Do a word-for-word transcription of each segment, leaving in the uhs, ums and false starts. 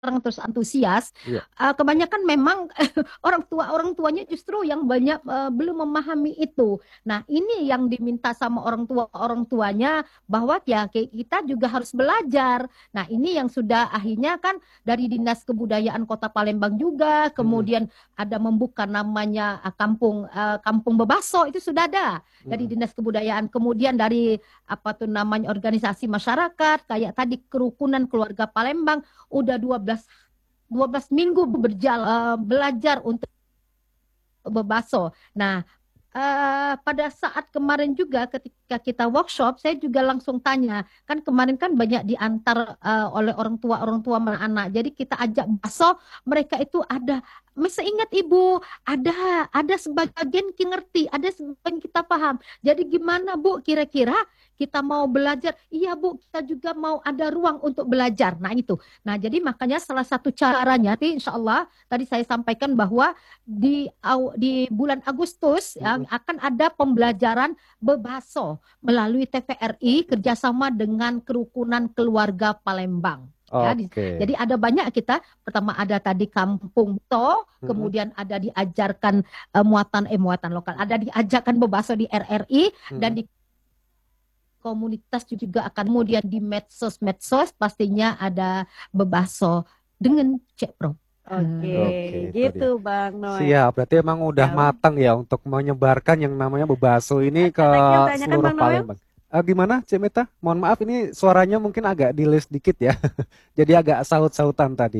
orang terus antusias, Iya. uh, kebanyakan memang orang tua orang tuanya justru yang banyak uh, belum memahami itu. Nah, ini yang diminta sama orang tua orang tuanya bahwa ya kita juga harus belajar. Nah, ini yang sudah akhirnya kan dari Dinas Kebudayaan Kota Palembang juga, Mm-mm. kemudian ada membuka namanya uh, kampung uh, kampung Bebaso itu sudah ada dari Mm-mm. Dinas Kebudayaan. Kemudian dari apa tuh namanya organisasi masyarakat kayak tadi Kerukunan Keluarga Palembang udah dua belas dua belas minggu berjalan uh, belajar untuk bebaso. Nah, uh, pada saat kemarin juga ketika kita workshop, saya juga langsung tanya, kan kemarin kan banyak diantar uh, oleh orang tua orang tua sama anak. Jadi kita ajak baso, mereka itu ada masih ingat ibu, ada ada sebagian ki ngerti, ada sebagian kita paham. Jadi gimana Bu kira-kira kita mau belajar? Iya Bu, kita juga mau ada ruang untuk belajar. Nah itu. Nah jadi makanya salah satu caranya, nanti insya Allah tadi saya sampaikan bahwa di di bulan Agustus Mm-mm. yang akan ada pembelajaran bebaso melalui T V R I kerjasama dengan Kerukunan Keluarga Palembang. Ya, Oke. jadi ada banyak kita. Pertama ada tadi Kampung To, Mm-mm. kemudian ada diajarkan uh, muatan eh muatan lokal, ada diajarkan bebaso di R R I dan Mm-mm. di komunitas juga akan kemudian di medsos-medsos pastinya ada bebaso dengan Cek Pro. Oke, Oke, itu gitu dia. Bang Noel. Siap, berarti emang udah Ya, matang ya untuk menyebarkan yang namanya bebaso ini ke ada lagi yang bertanyakan seluruh Bang Noel? Palembang. Eh, gimana, Cik Meta? Mohon maaf ini suaranya mungkin agak delay sedikit ya. Jadi agak saut-sautan tadi.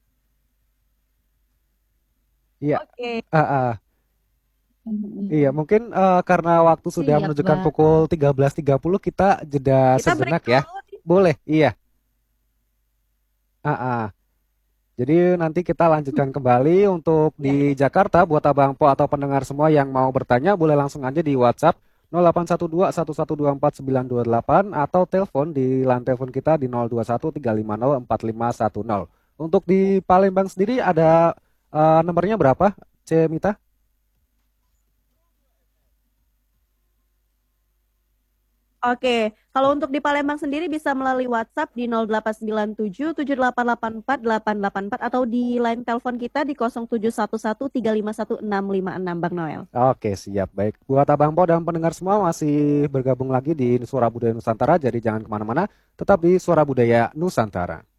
Iya, Oke, ah, ah. Iya, mungkin eh, karena waktu sudah Siap, menunjukkan Mbak. pukul tiga belas tiga puluh kita jeda kita break sejenak ya. dulu. Boleh, iya. Ah, ah. Jadi nanti kita lanjutkan kembali untuk di Ya. Jakarta buat Abang Po atau pendengar semua yang mau bertanya boleh langsung aja di WhatsApp nol delapan satu dua satu satu dua empat sembilan dua delapan atau telepon di line telepon kita di nol dua satu tiga lima nol empat lima satu nol. Untuk di Palembang sendiri ada eh, nomornya berapa, C Mita? Oke, kalau untuk di Palembang sendiri bisa melalui WhatsApp di nol delapan sembilan tujuh tujuh delapan delapan empat delapan delapan empat atau di line telepon kita di nol tujuh satu satu tiga lima satu enam lima enam Bang Noel. Oke, siap. Baik. Buat Abang Po dan pendengar semua masih bergabung lagi di Suara Budaya Nusantara, jadi jangan kemana-mana, tetap di Suara Budaya Nusantara.